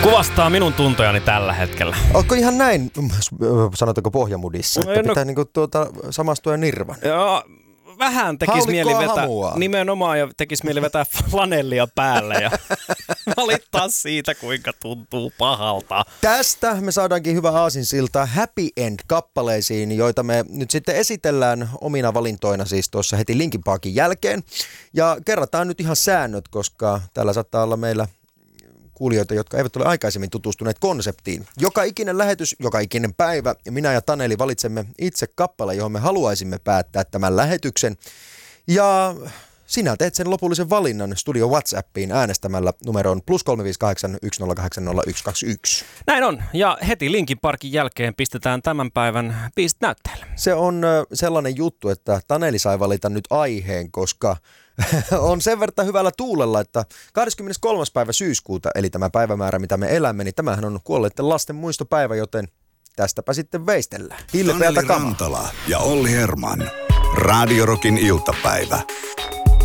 Kuvastaa minun tuntojani tällä hetkellä. Onko ihan näin, sanotaanko pohjamudissa, että pitää niinku samastua Nirvan? Joo, vähän tekisi mieli vetää, nimenomaan, ja tekisi mieli vetää flanellia päälle ja valittaa siitä, kuinka tuntuu pahalta. Tästä me saadaankin hyvä aasinsilta Happy End-kappaleisiin, joita me nyt sitten esitellään omina valintoina siis tuossa heti Linkin Parkin jälkeen. Ja kerrataan nyt ihan säännöt, koska täällä saattaa olla meillä kuulijoita, jotka eivät ole aikaisemmin tutustuneet konseptiin. Joka ikinen lähetys, joka ikinen päivä, ja minä ja Taneli valitsemme itse kappaleen, johon me haluaisimme päättää tämän lähetyksen. Ja sinä teet sen lopullisen valinnan Studio WhatsAppiin äänestämällä numeroon +358 108 0121. Näin on, ja heti Linkin Parkin jälkeen pistetään tämän päivän biisit näytteelle. Se on sellainen juttu, että Taneli sai valita nyt aiheen, koska on sen verran hyvällä tuulella, että 23. päivä syyskuuta, eli tämä päivämäärä, mitä me elämme, niin tämähän on kuolleiden lasten muistopäivä, joten tästäpä sitten veistellään. Taneli Rantala ja Olli Herman. Radio Rockin iltapäivä.